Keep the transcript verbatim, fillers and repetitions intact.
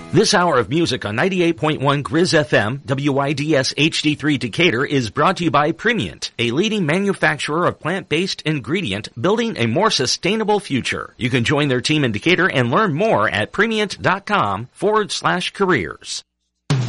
This hour of music on ninety-eight point one Grizz F M, W I D S H D three Decatur is brought to you by Premiant, a leading manufacturer of plant-based ingredient building a more sustainable future. You can join their team in Decatur and learn more at premiant.com forward slash careers.